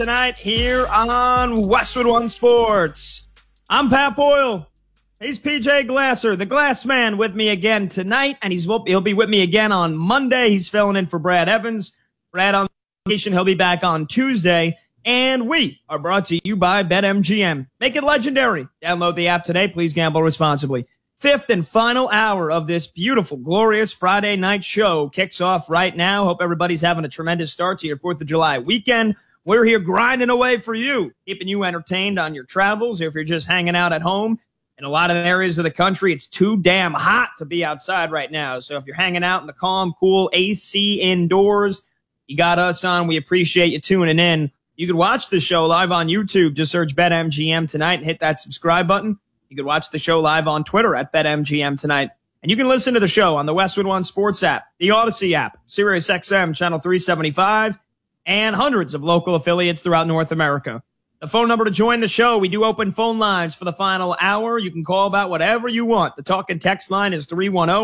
tonight here on Westwood One Sports. I'm Pat Boyle. He's PJ Glasser, the Glass Man, with me again tonight, and he'll be with me again on Monday. He's filling in for Brad Evans. Brad on vacation. He'll be back on Tuesday. And we are brought to you by BetMGM. Make it legendary. Download the app today. Please gamble responsibly. Fifth and final hour of this beautiful, glorious Friday night show kicks off right now. Hope everybody's having a tremendous start to your 4th of July weekend. We're here grinding away for you, keeping you entertained on your travels. If you're just hanging out at home, in a lot of areas of the country, it's too damn hot to be outside right now. So if you're hanging out in the calm, cool AC indoors, you got us on. We appreciate you tuning in. You can watch the show live on YouTube. Just search BetMGM tonight and hit that subscribe button. You can watch the show live on Twitter at BetMGM tonight. And you can listen to the show on the Westwood One Sports app, the Odyssey app, SiriusXM Channel 375, and hundreds of local affiliates throughout North America. The phone number to join the show, we do open phone lines for the final hour. You can call about whatever you want. The talk and text line is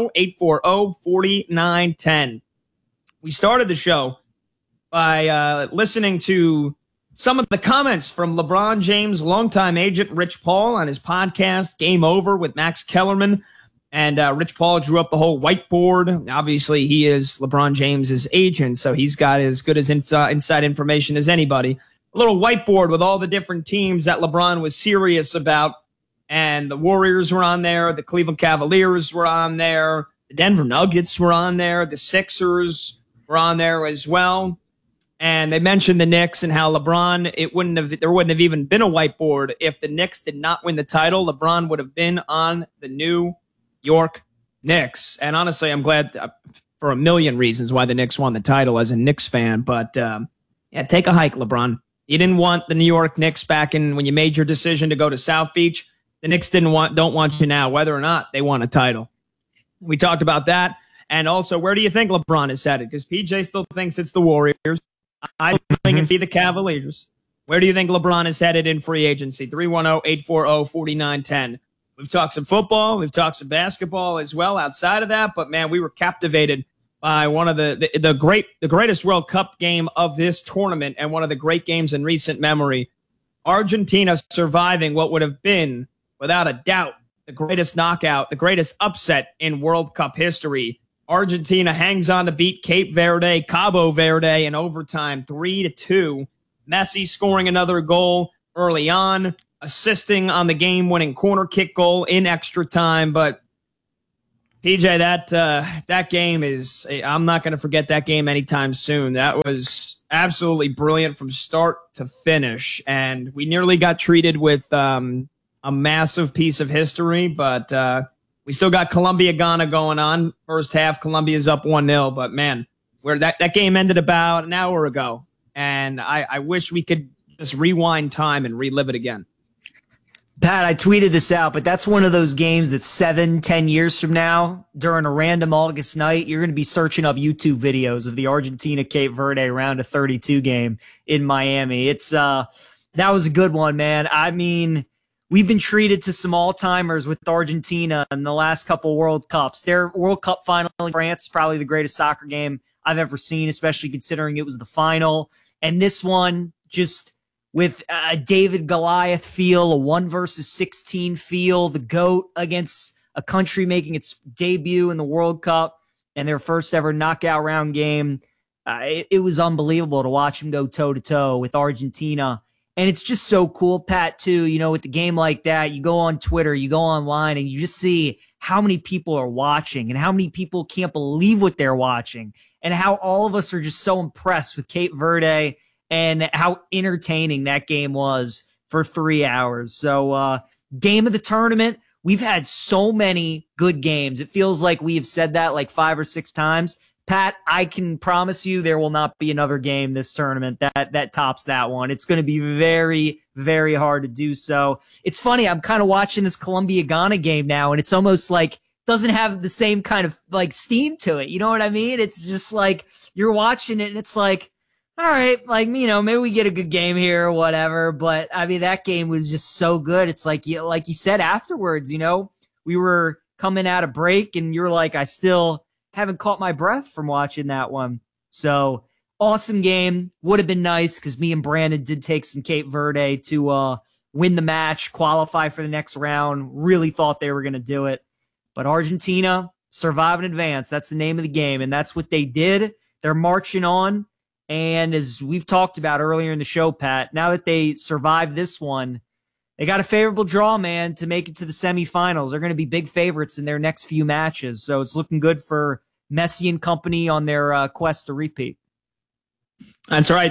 310-840-4910. We started the show by listening to some of the comments from LeBron James' longtime agent, Rich Paul, on his podcast, Game Over with Max Kellerman. And Rich Paul drew up the whole whiteboard. Obviously, he is LeBron James's agent, so he's got as good as inside information as anybody. A little whiteboard with all the different teams that LeBron was serious about. And the Warriors were on there. The Cleveland Cavaliers were on there. The Denver Nuggets were on there. The Sixers were on there as well. And they mentioned the Knicks and how LeBron, there wouldn't have even been a whiteboard if the Knicks did not win the title. LeBron would have been on the New York Knicks. And honestly, I'm glad for a million reasons why the Knicks won the title as a Knicks fan. But yeah, take a hike, LeBron. You didn't want the New York Knicks back when you made your decision to go to South Beach. The Knicks don't want you now, whether or not they won a title. We talked about that. And also, where do you think LeBron is headed? Because PJ still thinks it's the Warriors. I think it's the Cavaliers. Where do you think LeBron is headed in free agency? 310-840-4910. We've talked some football. We've talked some basketball as well outside of that. But, man, we were captivated by one of the greatest World Cup game of this tournament and one of the great games in recent memory. Argentina surviving what would have been, without a doubt, the greatest knockout, the greatest upset in World Cup history. Argentina hangs on to beat Cabo Verde in overtime, 3-2. Messi scoring another goal early on, assisting on the game-winning corner kick goal in extra time. But PJ, that game I'm not going to forget that game anytime soon. That was absolutely brilliant from start to finish, and we nearly got treated with a massive piece of history, but we still got Colombia-Ghana going on. First half, Colombia's up 1-0, but man, where that game ended about an hour ago, and I wish we could just rewind time and relive it again. Pat, I tweeted this out, but that's one of those games that 7-10 years from now, during a random August night, you're going to be searching up YouTube videos of the Argentina-Cape Verde round of 32 game in Miami. That was a good one, man. I mean, we've been treated to some all-timers with Argentina in the last couple World Cups. Their World Cup final in France is probably the greatest soccer game I've ever seen, especially considering it was the final. And this one, just with a David Goliath feel, a 1 versus 16 feel, the GOAT against a country making its debut in the World Cup and their first ever knockout round game. It was unbelievable to watch him go toe-to-toe with Argentina. And it's just so cool, Pat, too, with the game like that, you go on Twitter, you go online, and you just see how many people are watching and how many people can't believe what they're watching and how all of us are just so impressed with Cape Verde and how entertaining that game was for 3 hours. So, game of the tournament, we've had so many good games. It feels like we have said that like 5 or 6 times. Pat, I can promise you there will not be another game this tournament that tops that one. It's going to be very, very hard to do so. It's funny, I'm kind of watching this Colombia-Ghana game now, and it's almost like doesn't have the same kind of like steam to it. You know what I mean? It's just like you're watching it, and it's like, all right, like, maybe we get a good game here or whatever. But, I mean, that game was just so good. It's like you said afterwards, we were coming out of break, and you're like, I still haven't caught my breath from watching that one. So awesome game. Would have been nice because me and Brandon did take some Cape Verde to win the match, qualify for the next round. Really thought they were going to do it. But Argentina, survive and advance. That's the name of the game, and that's what they did. They're marching on. And as we've talked about earlier in the show, Pat, now that they survived this one, they got a favorable draw, man, to make it to the semifinals. They're going to be big favorites in their next few matches. So it's looking good for Messi and company on their quest to repeat. That's right.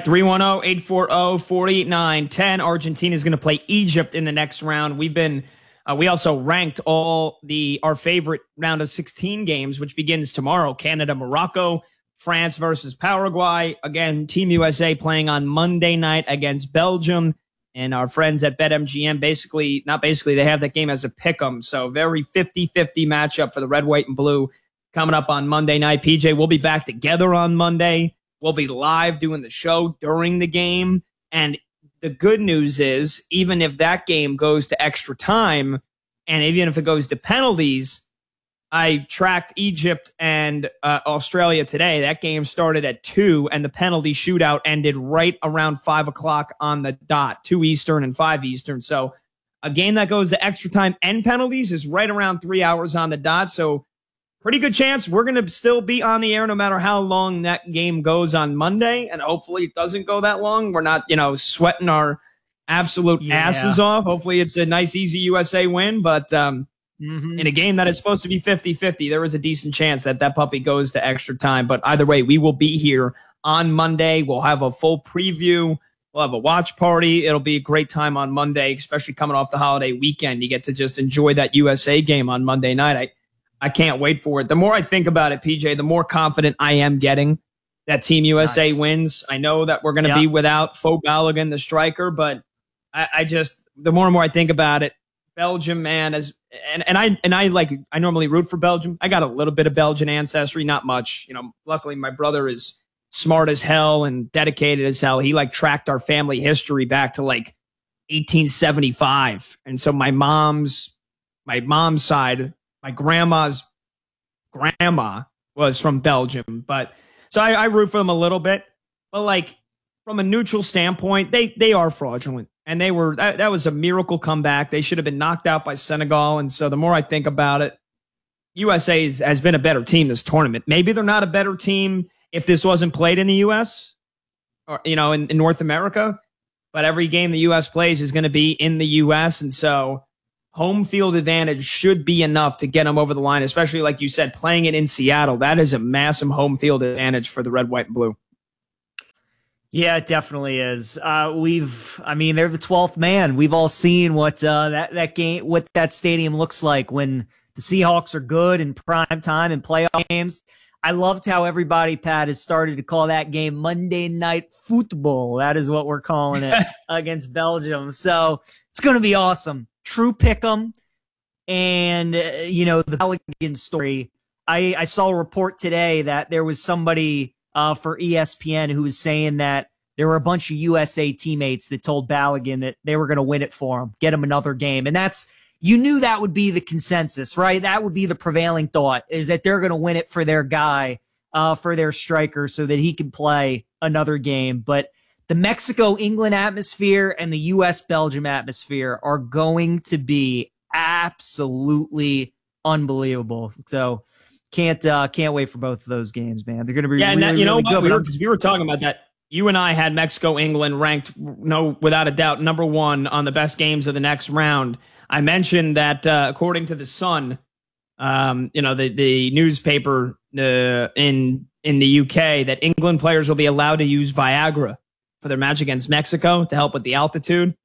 310-840-4910. Argentina is going to play Egypt in the next round. We also ranked our favorite round of 16 games, which begins tomorrow. Canada, Morocco, France versus Paraguay. Again, Team USA playing on Monday night against Belgium. And our friends at BetMGM they have that game as a pick'em. So very 50-50 matchup for the red, white, and blue coming up on Monday night. PJ, we'll be back together on Monday. We'll be live doing the show during the game. And the good news is, even if that game goes to extra time, and even if it goes to penalties, I tracked Egypt and Australia today. That game started at 2, and the penalty shootout ended right around 5 o'clock on the dot, 2 Eastern and 5 Eastern. So a game that goes to extra time and penalties is right around 3 hours on the dot. So pretty good chance we're going to still be on the air no matter how long that game goes on Monday. And hopefully it doesn't go that long. We're not, sweating our absolute asses off. Hopefully it's a nice, easy USA win. But in a game that is supposed to be 50-50, there is a decent chance that puppy goes to extra time. But either way, we will be here on Monday. We'll have a full preview. We'll have a watch party. It'll be a great time on Monday, especially coming off the holiday weekend. You get to just enjoy that USA game on Monday night. I can't wait for it. The more I think about it, PJ, the more confident I am getting that Team USA wins. I know that we're going to be without Fo Balogun, the striker, but I just, the more and more I think about it, Belgium, man, I normally root for Belgium. I got a little bit of Belgian ancestry, not much. Luckily my brother is smart as hell and dedicated as hell. He tracked our family history back to 1875. And so my mom's side, my grandma's grandma was from Belgium. But so I root for them a little bit, but from a neutral standpoint, they are fraudulent. And that was a miracle comeback. They should have been knocked out by Senegal. And so the more I think about it, USA has been a better team this tournament. Maybe they're not a better team if this wasn't played in the U.S. or, in North America. But every game the U.S. plays is going to be in the U.S. And so home field advantage should be enough to get them over the line, especially like you said, playing it in Seattle. That is a massive home field advantage for the red, white, and blue. Yeah, it definitely is. They're the 12th man. We've all seen what that game, what that stadium looks like when the Seahawks are good in prime time and playoff games. I loved how everybody, Pat, has started to call that game Monday Night Football. That is what we're calling it against Belgium. So it's going to be awesome. True pick'em. And, the Balogun story. I saw a report today that there was somebody for ESPN who was saying that there were a bunch of USA teammates that told Balogun that they were going to win it for him, get him another game. And you knew that would be the consensus, right? That would be the prevailing thought, is that they're going to win it for their guy, for their striker, so that he can play another game. But the Mexico-England atmosphere and the US-Belgium atmosphere are going to be absolutely unbelievable. So can't wait for both of those games, man. They're going to be really good. Because we were talking about that. You and I had Mexico-England ranked, without a doubt, number 1 on the best games of the next round. I mentioned that according to the Sun, the newspaper in the UK, that England players will be allowed to use Viagra for their match against Mexico to help with the altitude.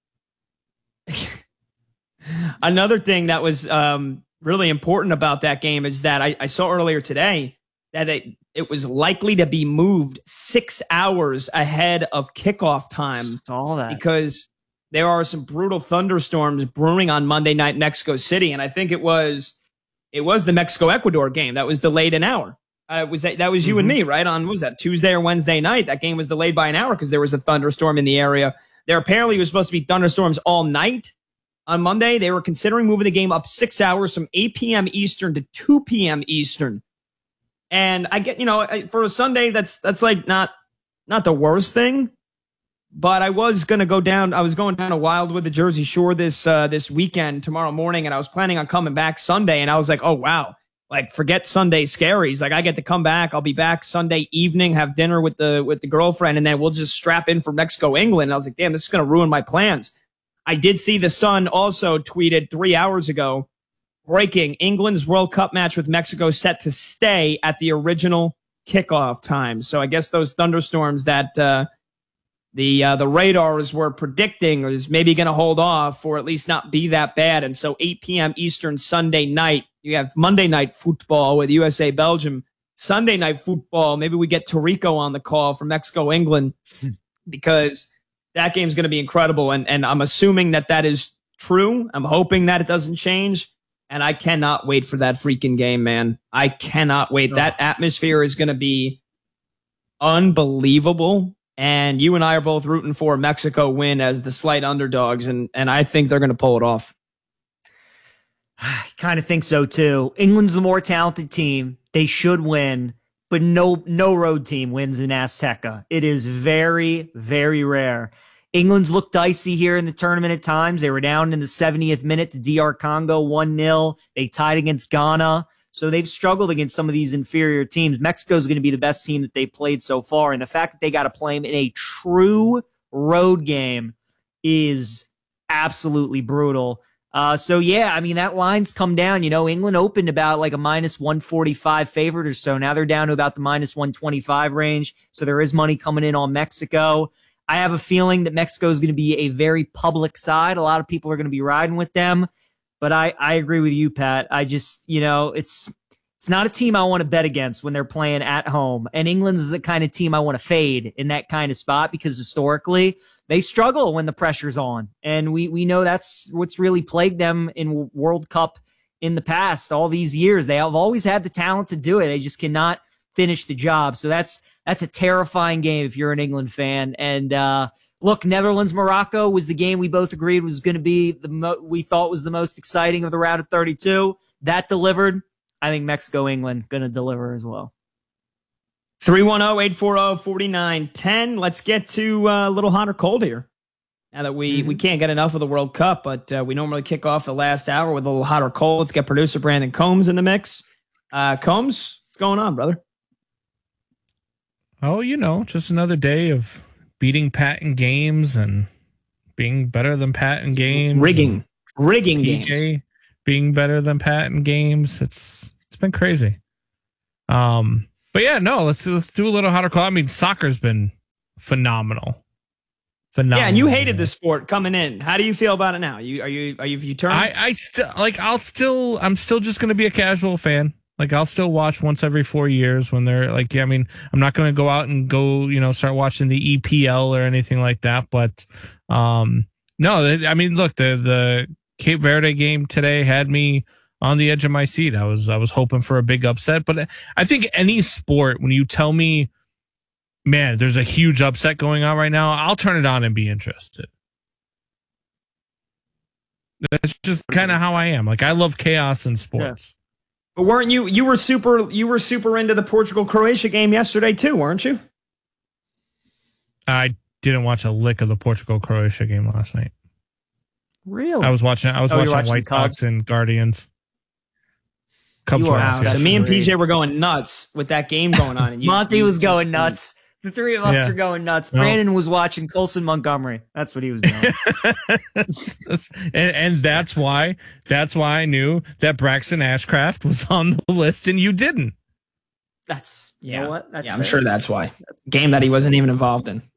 Another thing that was really important about that game is that I saw earlier today that it was likely to be moved 6 hours ahead of kickoff time. Saw that. Because there are some brutal thunderstorms brewing on Monday night in Mexico City, and I think it was the Mexico-Ecuador game that was delayed an hour. That was you and me, right? On, what was that, Tuesday or Wednesday night? That game was delayed by an hour because there was a thunderstorm in the area. There apparently was supposed to be thunderstorms all night on Monday. They were considering moving the game up 6 hours from 8 p.m. Eastern to 2 p.m. Eastern. And I get, for a Sunday, that's not not the worst thing. But I was going to go down. I was going down to Wildwood, the Jersey Shore this weekend, tomorrow morning, and I was planning on coming back Sunday. And I was like, oh, wow. Like, forget Sunday scaries. Like, I get to come back. I'll be back Sunday evening, have dinner with the girlfriend, and then we'll just strap in for Mexico, England. And I was like, damn, this is going to ruin my plans. I did see the Sun also tweeted 3 hours ago, breaking: England's World Cup match with Mexico set to stay at the original kickoff time. So I guess those thunderstorms that the radars were predicting is maybe going to hold off or at least not be that bad. And so 8 p.m. Eastern Sunday night, you have Monday Night Football with USA Belgium. Sunday Night Football, maybe we get Tarico on the call for Mexico England, because that game's going to be incredible. And I'm assuming that is true. I'm hoping that it doesn't change. And I cannot wait for that freaking game, man. I cannot wait. That atmosphere is going to be unbelievable. And you and I are both rooting for Mexico win as the slight underdogs. And I think they're going to pull it off. I kind of think so, too. England's the more talented team. They should win. But no road team wins in Azteca. It is very, very rare. England's looked dicey here in the tournament at times. They were down in the 70th minute to DR Congo 1-0. They tied against Ghana. So they've struggled against some of these inferior teams. Mexico's going to be the best team that they played so far. And the fact that they got to play them in a true road game is absolutely brutal. So, yeah, I mean, that line's come down. You know, England opened about like a minus 145 favorite or so. Now they're down to about the minus 125 range. So there is money coming in on Mexico. I have a feeling that Mexico is going to be a very public side. A lot of people are going to be riding with them. But I agree with you, Pat. I just, you know, it's not a team I want to bet against when they're playing at home. And England's the kind of team I want to fade in that kind of spot, because historically they struggle when the pressure's on. And we know that's what's really plagued them in World Cup in the past, all these years. They have always had the talent to do it. They just cannot finish the job. So that's a terrifying game if you're an England fan. And look, Netherlands-Morocco was the game we both agreed was going to be we thought was the most exciting of the round of 32. That delivered. I think Mexico-England going to deliver as well. 310-840-4910. Let's get to a little hot or cold here. Now that we can't get enough of the World Cup, but we normally kick off the last hour with a little hot or cold. Let's get producer Brandon Combs in the mix. Combs, what's going on, brother? Oh, you know, just another day of beating Pat in games and being better than Pat in games. Rigging PJ games. Being better than Pat in games. It's been crazy. But yeah, no, let's do a little hotter call. I mean, soccer's been phenomenal. Yeah, and you hated the sport coming in. How do you feel about it now? You turned? I'm still just going to be a casual fan. Like, I'll still watch once every 4 years when they're like, yeah, I mean, I'm not going to go out and start watching the EPL or anything like that. But, no, I mean, look, the Cape Verde game today had me on the edge of my seat. I was hoping for a big upset, but I think any sport, when you tell me, man, there's a huge upset going on right now, I'll turn it on and be interested. That's just kind of how I am. Like, I love chaos in sports. Yeah. But weren't you were super into the Portugal-Croatia game yesterday too, weren't you? I didn't watch a lick of the Portugal-Croatia game last night. Really? I was watching White Sox and Guardians. Cubs were out. So me and PJ were going nuts with that game going on. And Monty was going nuts. The three of us are going nuts. No. Brandon was watching Colson Montgomery. That's what he was doing. and that's why I knew that Braxton Ashcraft was on the list and you didn't. You know what? That's I'm sure that's why. That's a game that he wasn't even involved in.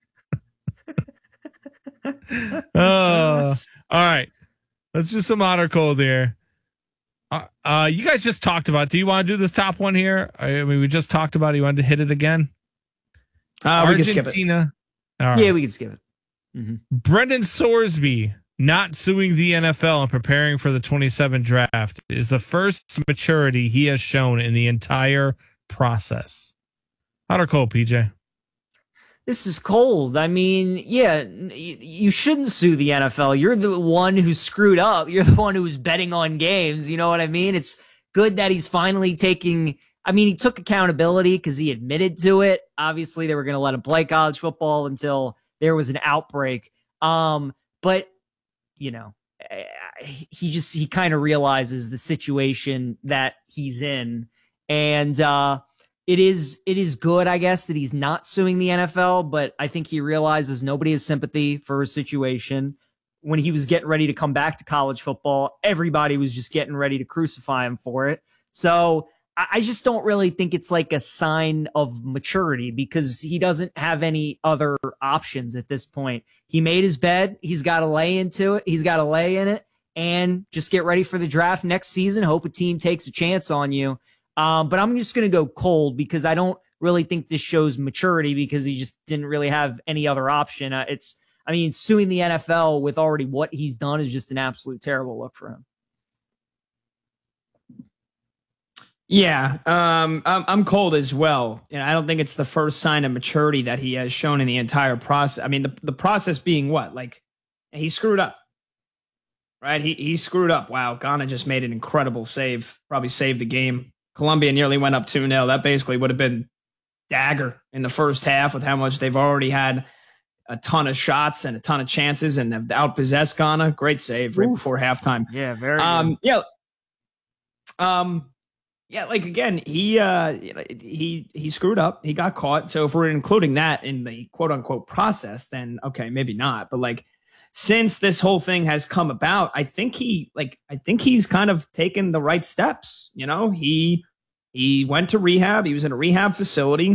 All right. Let's do some hot or cold here. You guys just talked about, do you want to do this top one here? I mean, we just talked about it. You wanted to hit it again? We can skip it. Right. Yeah, we can skip it. Mm-hmm. Brendan Sorsby not suing the NFL and preparing for the 27 draft is the first maturity he has shown in the entire process. Hot or cold, PJ? This is cold. I mean, yeah, you shouldn't sue the NFL. You're the one who screwed up. You're the one who was betting on games. You know what I mean? It's good that he's finally taking I mean, he took accountability because he admitted to it. Obviously, they were going to let him play college football until there was an outbreak. But, you know, he kind of realizes the situation that he's in. And it is good, I guess, that he's not suing the NFL. But I think he realizes nobody has sympathy for his situation. When he was getting ready to come back to college football, everybody was just getting ready to crucify him for it. So I just don't really think it's like a sign of maturity because he doesn't have any other options at this point. He made his bed. He's got to lay into it. He's got to lay in it and just get ready for the draft next season. Hope a team takes a chance on you. But I'm just going to go cold because I don't really think this shows maturity because he just didn't really have any other option. Suing the NFL with already what he's done is just an absolute terrible look for him. Yeah, I'm cold as well. You know, I don't think it's the first sign of maturity that he has shown in the entire process. I mean, the process being what? Like, he screwed up, right? He screwed up. Wow, Ghana just made an incredible save, probably saved the game. Colombia nearly went up 2-0. That basically would have been dagger in the first half with how much they've already had a ton of shots and a ton of chances and have outpossessed Ghana. Great save right before halftime. Yeah, very good. Yeah, like again, he screwed up. He got caught. So if we're including that in the quote unquote process, then okay, maybe not. But like since this whole thing has come about, I think he's kind of taken the right steps. You know, he went to rehab. He was in a rehab facility.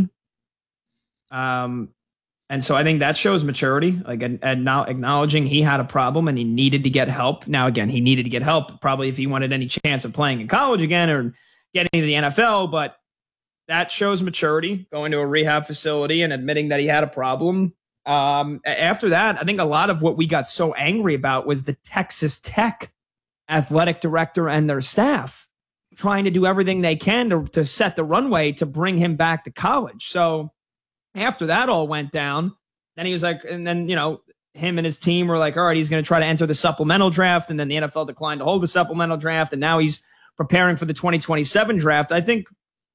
And so I think that shows maturity, like acknowledging he had a problem and he needed to get help. Now, again, he needed to get help probably if he wanted any chance of playing in college again or getting into the NFL, but that shows maturity, going to a rehab facility and admitting that he had a problem. After that, I think a lot of what we got so angry about was the Texas Tech athletic director and their staff trying to do everything they can to set the runway to bring him back to college. So after that all went down, then he was like, and then, you know, him and his team were like, all right, he's going to try to enter the supplemental draft. And then the NFL declined to hold the supplemental draft. And now he's preparing for the 2027 draft. I think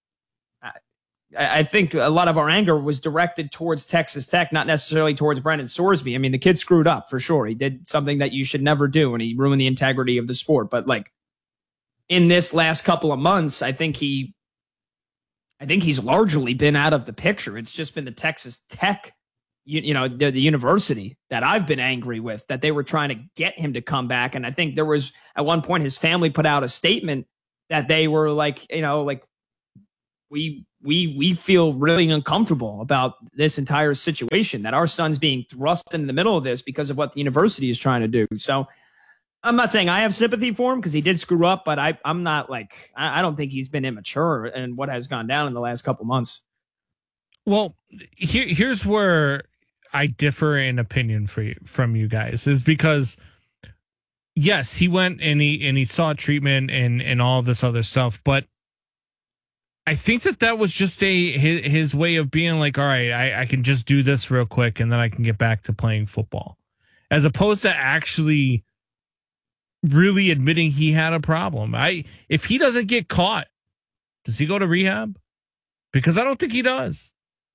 a lot of our anger was directed towards Texas Tech, not necessarily towards Brendan Sorsby. I mean, the kid screwed up for sure. He did something that you should never do, and he ruined the integrity of the sport. But like in this last couple of months, I think he's largely been out of the picture. It's just been the Texas Tech, the university that I've been angry with, that they were trying to get him to come back. And I think there was at one point his family put out a statement that they were like, we feel really uncomfortable about this entire situation, that our son's being thrust in the middle of this because of what the university is trying to do. So I'm not saying I have sympathy for him because he did screw up, but I'm not like, I don't think he's been immature in what has gone down in the last couple months. Well, here's where I differ in opinion from you guys, is because yes, he went and he sought treatment and all this other stuff, but I think that was just his way of being like, all right, I can just do this real quick and then I can get back to playing football, as opposed to actually really admitting he had a problem. If he doesn't get caught, does he go to rehab? Because I don't think he does.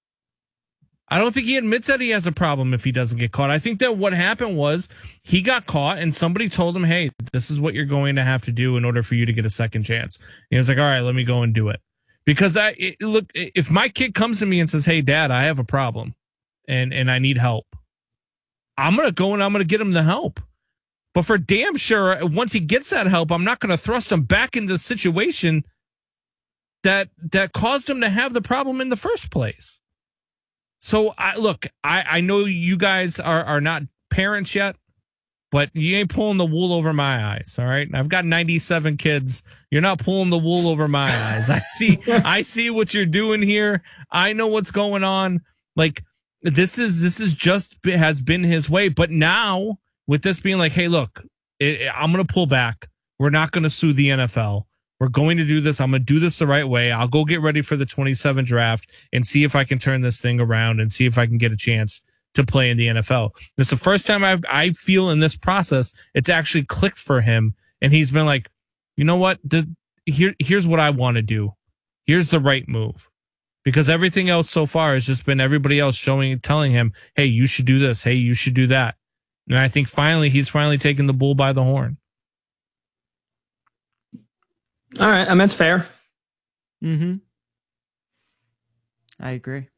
I don't think he admits that he has a problem if he doesn't get caught. I think that what happened was he got caught and somebody told him, hey, this is what you're going to have to do in order for you to get a second chance. And he was like, all right, let me go and do it. Because look, if my kid comes to me and says, hey, Dad, I have a problem and I need help, I'm going to go and I'm going to get him the help. But for damn sure, once he gets that help, I'm not going to thrust him back into the situation that caused him to have the problem in the first place. So I know you guys are not parents yet, but you ain't pulling the wool over my eyes. All right. I've got 97 kids. You're not pulling the wool over my eyes. I see what you're doing here. I know what's going on. Like this is just has been his way. But now with this being like, hey, look, I'm going to pull back. We're not going to sue the NFL. We're going to do this. I'm going to do this the right way. I'll go get ready for the 27 draft and see if I can turn this thing around and see if I can get a chance to play in the NFL. This is the first time I feel in this process it's actually clicked for him, and he's been like, you know what? Here's what I want to do. here's the right move. Because everything else so far has just been everybody else telling him, hey, you should do this. Hey, you should do that. And I think he's finally taken the bull by the horn. All right. I mean, that's fair. Mm-hmm. I agree.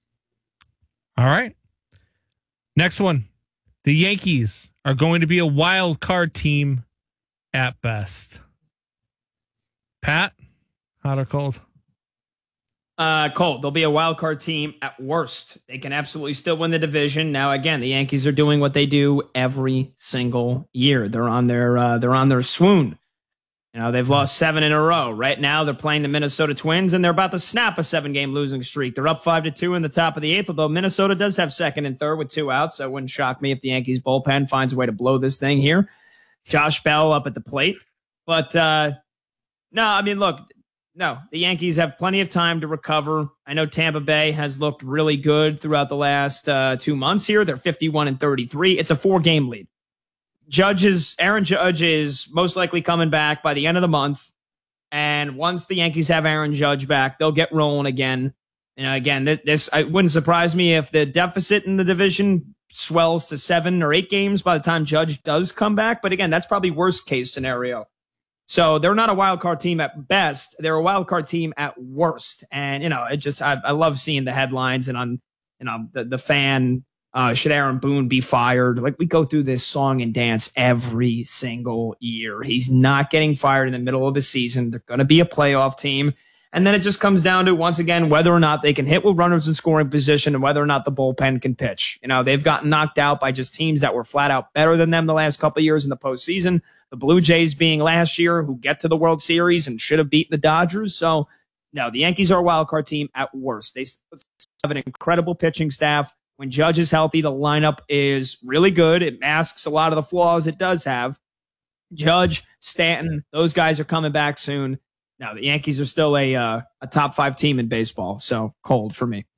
All right. Next one. The Yankees are going to be a wild card team at best. Pat, hot or cold? Cold. They'll be a wild card team at worst. They can absolutely still win the division. Now, again, the Yankees are doing what they do every single year. They're on their swoon. You know, they've lost 7 in a row. Right now, they're playing the Minnesota Twins, and they're about to snap a 7-game losing streak. They're up 5-2 in the top of the 8th, although Minnesota does have second and third with 2 outs, so it wouldn't shock me if the Yankees bullpen finds a way to blow this thing here. Josh Bell up at the plate. But, no, I mean, look, no, the Yankees have plenty of time to recover. I know Tampa Bay has looked really good throughout the last 2 months here. They're 51-33. It's a 4-game lead. Aaron Judge is most likely coming back by the end of the month. And once the Yankees have Aaron Judge back, they'll get rolling again. You know, again, this it wouldn't surprise me if the deficit in the division swells to 7 or 8 games by the time Judge does come back. But again, that's probably worst case scenario. So they're not a wild card team at best. They're a wild card team at worst. And, you know, I love seeing the headlines and on, you know, the fan, should Aaron Boone be fired? Like, we go through this song and dance every single year. He's not getting fired in the middle of the season. They're going to be a playoff team. And then it just comes down to, once again, whether or not they can hit with runners in scoring position and whether or not the bullpen can pitch. You know, they've gotten knocked out by just teams that were flat out better than them the last couple of years in the postseason. The Blue Jays being last year, who get to the World Series and should have beaten the Dodgers. So, no, the Yankees are a wild card team at worst. They have an incredible pitching staff. When Judge is healthy, the lineup is really good. It masks a lot of the flaws it does have. Judge, Stanton, those guys are coming back soon. Now, the Yankees are still a top 5 team in baseball, so cold for me.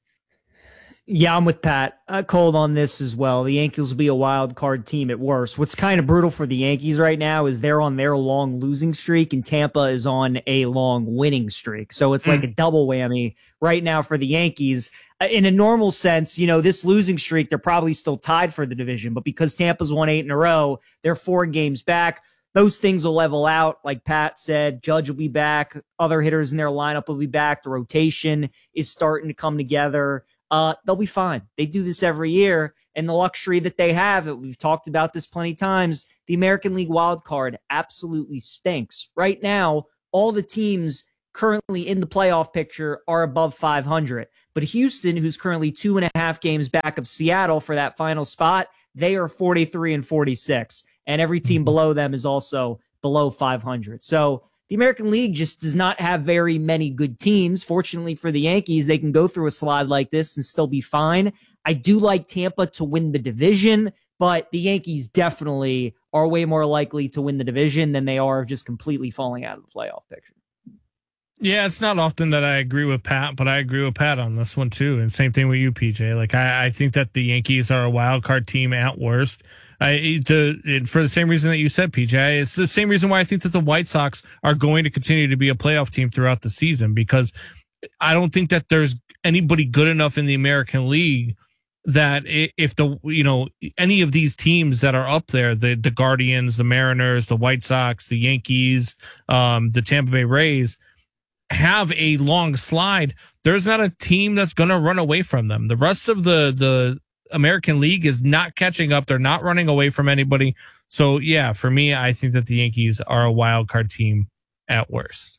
Yeah, I'm with Pat. Cold on this as well. The Yankees will be a wild card team at worst. What's kind of brutal for the Yankees right now is they're on their long losing streak and Tampa is on a long winning streak. So it's like a double whammy right now for the Yankees. In a normal sense, you know, this losing streak, they're probably still tied for the division, but because Tampa's won 8 in a row, they're 4 games back. Those things will level out. Like Pat said, Judge will be back. Other hitters in their lineup will be back. The rotation is starting to come together. They'll be fine. They do this every year. And the luxury that they have, we've talked about this plenty of times, the American League wild card absolutely stinks. Right now, all the teams currently in the playoff picture are above 500. But Houston, who's currently 2.5 games back of Seattle for that final spot, they are 43-46. And every team below them is also below 500. So the American League just does not have very many good teams. Fortunately for the Yankees, they can go through a slide like this and still be fine. I do like Tampa to win the division, but the Yankees definitely are way more likely to win the division than they are just completely falling out of the playoff picture. Yeah, it's not often that I agree with Pat, but I agree with Pat on this one too. And same thing with you, PJ. Like, I think that the Yankees are a wild card team at worst. For the same reason that you said, PJ, it's the same reason why I think that the White Sox are going to continue to be a playoff team throughout the season, because I don't think that there's anybody good enough in the American League that if any of these teams that are up there, the Guardians, the Mariners, the White Sox, the Yankees, the Tampa Bay Rays, have a long slide, there's not a team that's going to run away from them. The rest of the American League is not catching up. They're not running away from anybody. So yeah, for me, I think that the Yankees are a wild card team at worst.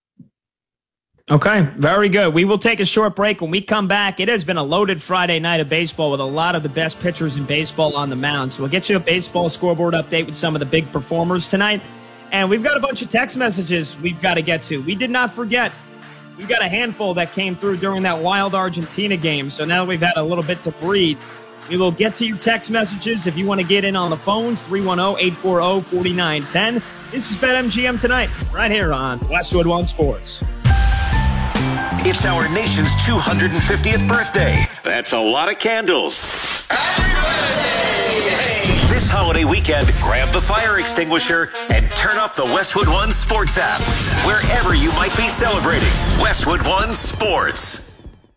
Okay, very good. We will take a short break. When we come back, it has been a loaded Friday night of baseball with a lot of the best pitchers in baseball on the mound. So we'll get you a baseball scoreboard update with some of the big performers tonight. And we've got a bunch of text messages we've got to get to. We did not forget. We've got a handful that came through during that wild Argentina game. So now that we've had a little bit to breathe, we will get to your text messages. If you want to get in on the phones, 310-840-4910. This is BetMGM Tonight, right here on Westwood One Sports. It's our nation's 250th birthday. That's a lot of candles. Happy birthday! This holiday holiday weekend, grab the fire extinguisher and turn up the Westwood One Sports app. Wherever you might be celebrating, Westwood One Sports.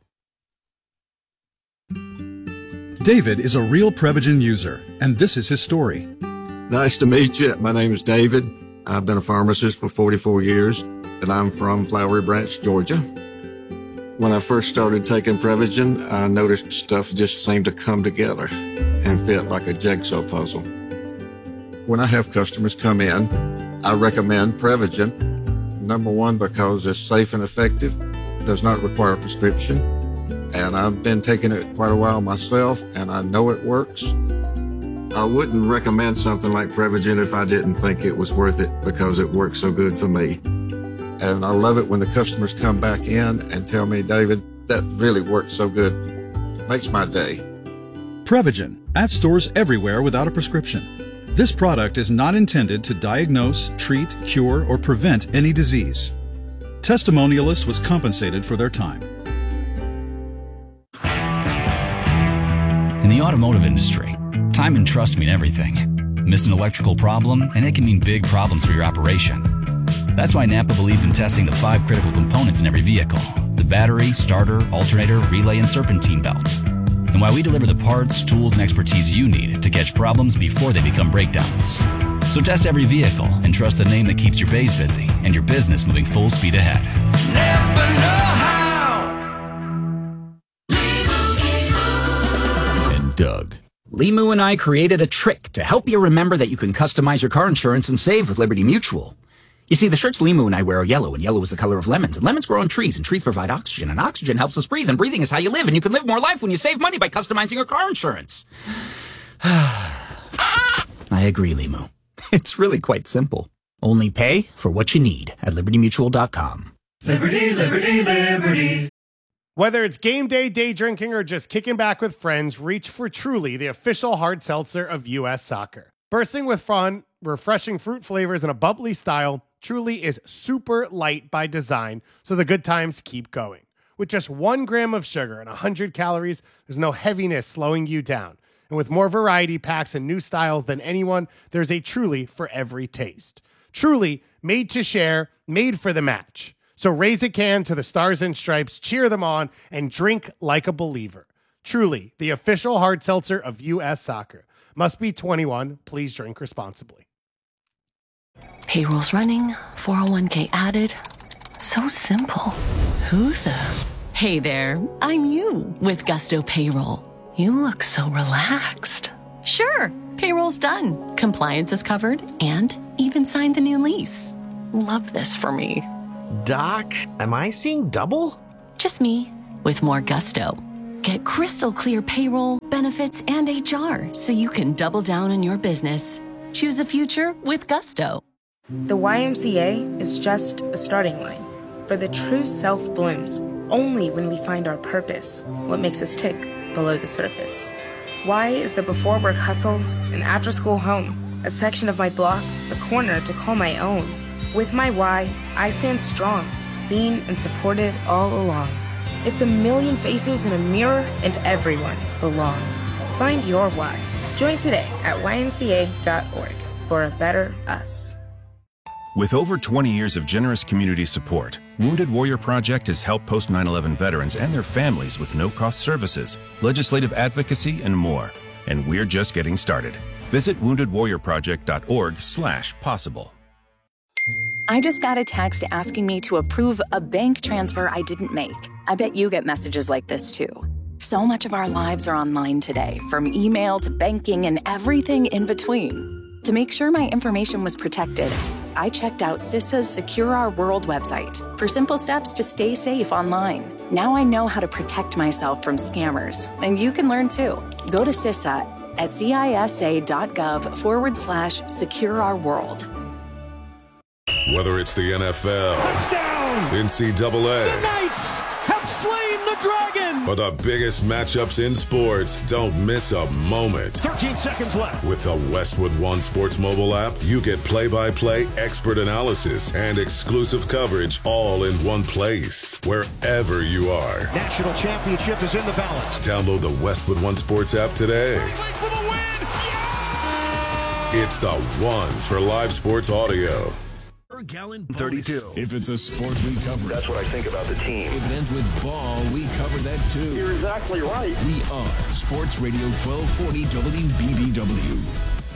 David is a real Prevagen user, and this is his story. Nice to meet you. My name is David. I've been a pharmacist for 44 years, and I'm from Flowery Branch, Georgia. When I first started taking Prevagen, I noticed stuff just seemed to come together and fit like a jigsaw puzzle. When I have customers come in, I recommend Prevagen. Number one, because it's safe and effective, does not require a prescription, and I've been taking it quite a while myself, and I know it works. I wouldn't recommend something like Prevagen if I didn't think it was worth it because it works so good for me. And I love it when the customers come back in and tell me, David, that really worked so good. Makes my day. Prevagen, at stores everywhere without a prescription. This product is not intended to diagnose, treat, cure, or prevent any disease. Testimonialist was compensated for their time. In the automotive industry, time and trust mean everything. Miss an electrical problem, and it can mean big problems for your operation. That's why Napa believes in testing the 5 critical components in every vehicle: the battery, starter, alternator, relay, and serpentine belt. And why we deliver the parts, tools, and expertise you need to catch problems before they become breakdowns. So test every vehicle and trust the name that keeps your bays busy and your business moving full speed ahead. Napa know how. And Doug. Limu and I created a trick to help you remember that you can customize your car insurance and save with Liberty Mutual. You see, the shirts Limu and I wear are yellow, and yellow is the color of lemons, and lemons grow on trees, and trees provide oxygen, and oxygen helps us breathe, and breathing is how you live, and you can live more life when you save money by customizing your car insurance. I agree, Limu. It's really quite simple. Only pay for what you need at LibertyMutual.com. Liberty, liberty, liberty. Whether it's game day, day drinking, or just kicking back with friends, reach for Truly, the official hard seltzer of U.S. Soccer. Bursting with fun, refreshing fruit flavors, and a bubbly style, Truly is super light by design, so the good times keep going. With just 1 gram of sugar and 100 calories, there's no heaviness slowing you down. And with more variety packs and new styles than anyone, there's a Truly for every taste. Truly, made to share, made for the match. So raise a can to the Stars and Stripes, cheer them on, and drink like a believer. Truly, the official hard seltzer of U.S. Soccer. Must be 21. Please drink responsibly. Payroll's running, 401k added. So simple. Who the? Hey there, I'm you with Gusto Payroll. You look so relaxed. Sure, payroll's done. Compliance is covered and even signed the new lease. Love this for me. Doc, am I seeing double? Just me with more Gusto. Get crystal clear payroll, benefits, and HR so you can double down on your business. Choose a future with Gusto. The YMCA is just a starting line. For the true self blooms only when we find our purpose, what makes us tick below the surface. Y is the before work hustle, an after school home, a section of my block, a corner to call my own. With my Y, I stand strong, seen and supported all along. It's a million faces in a mirror, and everyone belongs. Find your why. Join today at ymca.org for a better us. With over 20 years of generous community support, Wounded Warrior Project has helped post 9/11 veterans and their families with no-cost services, legislative advocacy, and more. And we're just getting started. Visit woundedwarriorproject.org/possible. I just got a text asking me to approve a bank transfer I didn't make. I bet you get messages like this too. So much of our lives are online today, from email to banking and everything in between. To make sure my information was protected, I checked out CISA's Secure Our World website for simple steps to stay safe online. Now I know how to protect myself from scammers, and you can learn too. Go to CISA at cisa.gov/Secure Our World. Whether it's the NFL, touchdown, NCAA, the Knights have slain the dragon, or the biggest matchups in sports, don't miss a moment. 13 seconds left. With the Westwood One Sports mobile app, you get play-by-play expert analysis and exclusive coverage all in one place, wherever you are. National championship is in the balance. Download the Westwood One Sports app today. For the win! Yeah! It's the one for live sports audio. Per gallon 32. If it's a sport, we cover it. That's what I think about the team. If it ends with ball, we cover that too. You're exactly right. We are Sports Radio 1240 WBBW.